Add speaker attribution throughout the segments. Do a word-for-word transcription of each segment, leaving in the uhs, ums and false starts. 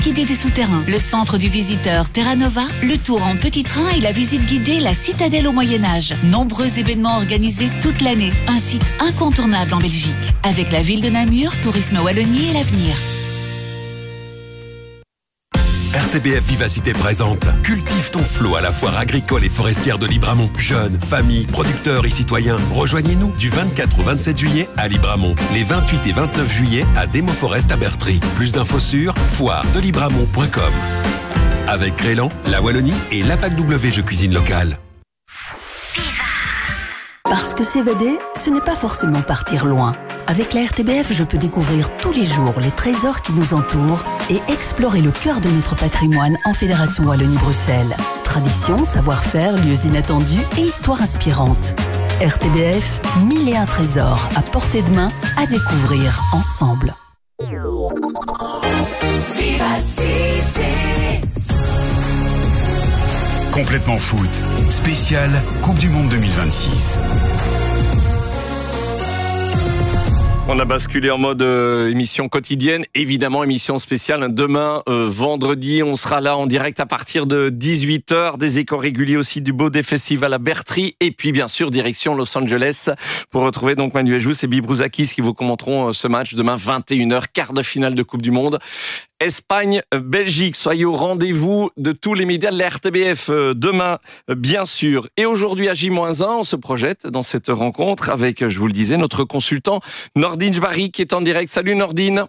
Speaker 1: guidée des souterrains, le centre du visiteur Terra Nova, le tour en petit train et la visite guidée La Citadelle au Moyen-Âge. Nombreux événements organisés toute l'année. Un site incontournable en Belgique. Avec la ville de Namur, Tourisme Wallonie et l'avenir.
Speaker 2: R T B F Vivacité présente Cultive ton flot à la foire agricole et forestière de Libramont. Jeunes, familles, producteurs et citoyens, rejoignez-nous du vingt-quatre au vingt-sept juillet à Libramont, les vingt-huit et vingt-neuf juillet à Demo Forest à Bertry. Plus d'infos sur foire de libramont point com. Avec Crélan, la Wallonie et l'A P A C W Jeux Cuisine Locale.
Speaker 3: Parce que s'évader, ce n'est pas forcément partir loin. Avec la R T B F, je peux découvrir tous les jours les trésors qui nous entourent et explorer le cœur de notre patrimoine en Fédération Wallonie-Bruxelles. Tradition, savoir-faire, lieux inattendus et histoires inspirantes. R T B F, mille et un trésors à portée de main à découvrir ensemble.
Speaker 4: Vivacité.
Speaker 5: Complètement foot, spécial Coupe du Monde deux mille vingt-six.
Speaker 6: On a basculé en mode euh, émission quotidienne, évidemment émission spéciale. Demain, euh, vendredi, on sera là en direct à partir de dix-huit heures. Des échos réguliers aussi du Baudet Festival à Bertry. Et puis bien sûr, direction Los Angeles pour retrouver donc Manuel Jousse et Bibrouzakis qui vous commenteront euh, ce match demain vingt et une heures, quart de finale de Coupe du Monde. Espagne-Belgique, soyez au rendez-vous de tous les médias de la R T B F euh, demain, euh, bien sûr. Et aujourd'hui, à J moins un, on se projette dans cette rencontre avec, je vous le disais, notre consultant Nordine Jbari qui est en direct. Salut Nordine.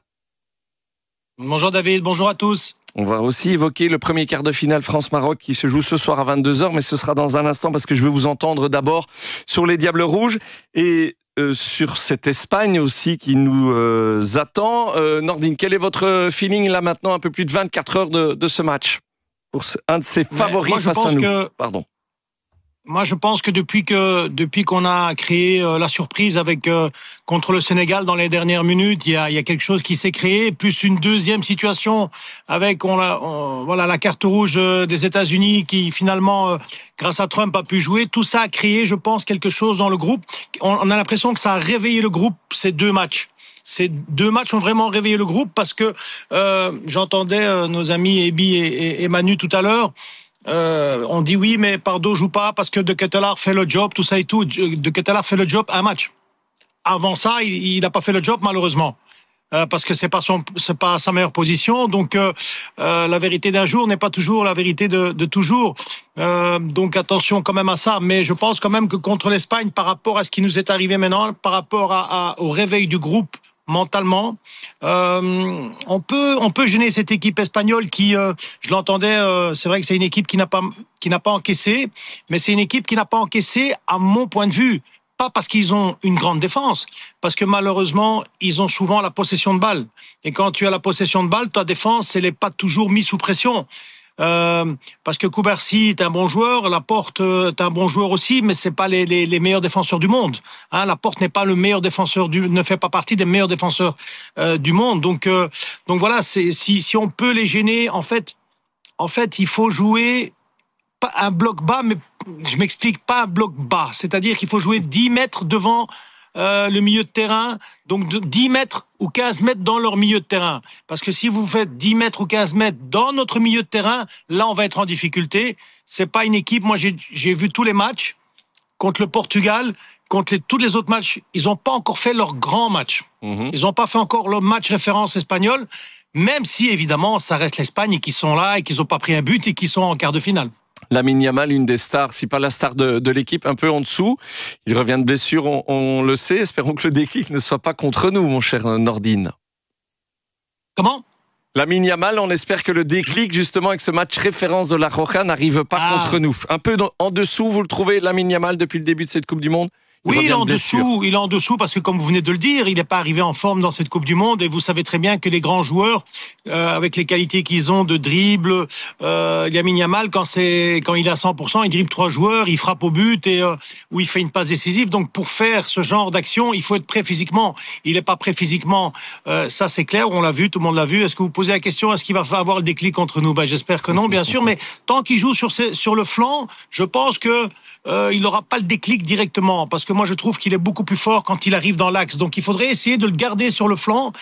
Speaker 7: Bonjour David, bonjour à tous.
Speaker 6: On va aussi évoquer le premier quart de finale France-Maroc qui se joue ce soir à vingt-deux heures, mais ce sera dans un instant parce que je veux vous entendre d'abord sur les Diables Rouges et Euh, sur cette Espagne aussi qui nous euh, attend. Euh, Nordine, quel est votre feeling là maintenant, un peu plus de vingt-quatre heures de, de ce match pour ce, un de ses favoris
Speaker 7: moi,
Speaker 6: face à nous
Speaker 7: que,
Speaker 6: Pardon.
Speaker 7: Moi, je pense que depuis que depuis qu'on a créé euh, la surprise avec euh, contre le Sénégal dans les dernières minutes, il y a il y a quelque chose qui s'est créé, plus une deuxième situation avec on, a, on voilà la carte rouge des États-Unis qui finalement euh, grâce à Trump a pu jouer. Tout ça a créé, je pense, quelque chose dans le groupe. On, on a l'impression que ça a réveillé le groupe ces deux matchs. Ces deux matchs ont vraiment réveillé le groupe parce que euh, j'entendais euh, nos amis Ebi et, et, et Manu tout à l'heure. Euh, on dit oui, mais Pardo joue pas parce que De Ketelaere fait le job, tout ça et tout. De Ketelaere fait le job un match. Avant ça, il n'a pas fait le job malheureusement, euh, parce que c'est pas son, c'est pas sa meilleure position. Donc euh, euh, la vérité d'un jour n'est pas toujours la vérité de, de toujours. Euh, donc attention quand même à ça. Mais je pense quand même que contre l'Espagne, par rapport à ce qui nous est arrivé maintenant, par rapport à, à, au réveil du groupe mentalement, euh, on peut on peut gêner cette équipe espagnole qui, euh, je l'entendais, euh, c'est vrai que c'est une équipe qui n'a pas qui n'a pas encaissé, mais c'est une équipe qui n'a pas encaissé à mon point de vue, pas parce qu'ils ont une grande défense, parce que malheureusement ils ont souvent la possession de balle, et quand tu as la possession de balle, ta défense elle est pas toujours mise sous pression. Euh, parce que Koubarsi est un bon joueur, Laporte est un bon joueur aussi, mais c'est pas les, les, les meilleurs défenseurs du monde. Hein, Laporte n'est pas le meilleur défenseur du, ne fait pas partie des meilleurs défenseurs euh, du monde. Donc, euh, donc voilà, c'est, si, si on peut les gêner, en fait, en fait, il faut jouer pas un bloc bas, mais je m'explique, pas un bloc bas. C'est-à-dire qu'il faut jouer dix mètres devant Euh, le milieu de terrain, donc de dix mètres ou quinze mètres dans leur milieu de terrain. Parce que si vous faites dix mètres ou quinze mètres dans notre milieu de terrain, là, on va être en difficulté. C'est pas une équipe, moi, j'ai, j'ai vu tous les matchs contre le Portugal, contre les, tous les autres matchs, ils n'ont pas encore fait leur grand match. Mmh. Ils n'ont pas fait encore leur match référence espagnol, même si, évidemment, ça reste l'Espagne et qu'ils sont là et qu'ils n'ont pas pris un but et qu'ils sont en quart de finale.
Speaker 6: Lamine Yamal, une des stars, si pas la star de, de l'équipe, un peu en dessous. Il revient de blessure, on, on le sait. Espérons que le déclic ne soit pas contre nous, mon cher Nordine.
Speaker 7: Comment ?
Speaker 6: Lamine Yamal, on espère que le déclic, justement, avec ce match référence de la Roja, n'arrive pas ah. contre nous. Un peu en dessous, vous le trouvez, Lamine Yamal, depuis le début de cette Coupe du Monde ?
Speaker 7: Oui, il est en dessous, il est en dessous parce que comme vous venez de le dire, il n'est pas arrivé en forme dans cette Coupe du Monde et vous savez très bien que les grands joueurs, euh, avec les qualités qu'ils ont de dribble, euh, Lamine Yamal, quand c'est quand il est à cent pour cent, il dribble trois joueurs, il frappe au but et euh, ou il fait une passe décisive. Donc pour faire ce genre d'action, il faut être prêt physiquement. Il n'est pas prêt physiquement, euh, ça c'est clair, on l'a vu, tout le monde l'a vu. Est-ce que vous posez la question, est-ce qu'il va avoir le déclic contre nous ? Ben j'espère que non, bien sûr, mais tant qu'il joue sur ses, sur le flanc, je pense que euh, il n'aura pas le déclic directement parce que moi je trouve qu'il est beaucoup plus fort quand il arrive dans l'axe. Donc il faudrait essayer de le garder sur le flanc